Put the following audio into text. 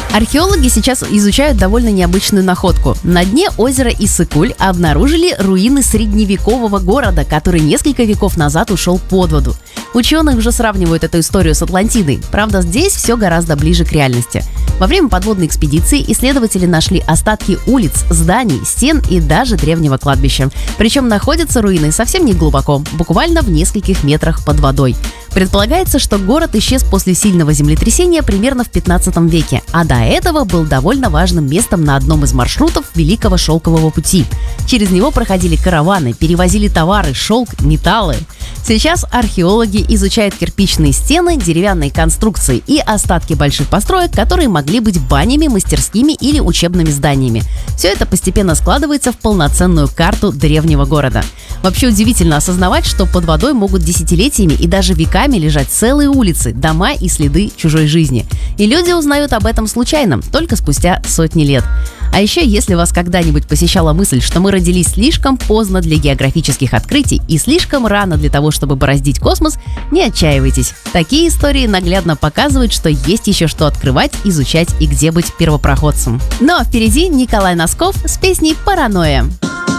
Археологи сейчас изучают довольно необычную находку. На дне озера Иссык-Куль обнаружили руины средневекового города, который несколько веков назад ушел под воду. Ученые уже сравнивают эту историю с Атлантидой. Правда, здесь все гораздо ближе к реальности. Во время подводной экспедиции исследователи нашли остатки улиц, зданий, стен и даже древнего кладбища. Причем находятся руины совсем не глубоко, буквально в нескольких метрах под водой. Предполагается, что город исчез после сильного землетрясения примерно в 15 веке, а до этого был довольно важным местом на одном из маршрутов Великого Шелкового пути. Через него проходили караваны, перевозили товары, шелк, металлы. Сейчас археологи изучают кирпичные стены, деревянные конструкции и остатки больших построек, которые могли быть банями, мастерскими или учебными зданиями. Все это постепенно складывается в полноценную карту древнего города. Вообще удивительно осознавать, что под водой могут десятилетиями и даже веками лежать целые улицы, дома и следы чужой жизни. И люди узнают об этом случайно, только спустя сотни лет. А еще, если вас когда-нибудь посещала мысль, что мы родились слишком поздно для географических открытий и слишком рано для того, чтобы бороздить космос, не отчаивайтесь. Такие истории наглядно показывают, что есть еще что открывать, изучать и где быть первопроходцем. Ну а впереди Николай Носков с песней «Паранойя».